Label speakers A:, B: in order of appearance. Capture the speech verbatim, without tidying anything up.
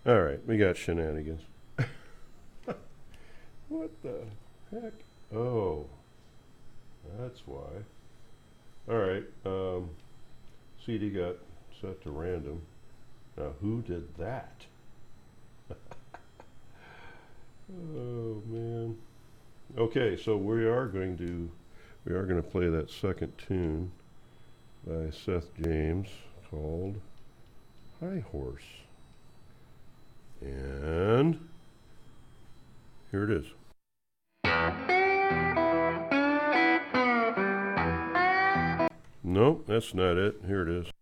A: All right, we got shenanigans. What the heck? Oh, that's why. All right, um, C D got set to random. Now, who did that? Oh man. Okay, so we are going to we are going to play that second tune by Seth James called High Horse. And here it is. Nope, that's not it. Here it is.